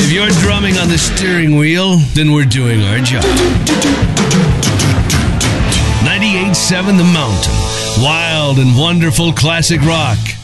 If you're drumming on the steering wheel, then we're doing our job. 98.7 The Mountain. Wild and wonderful classic rock.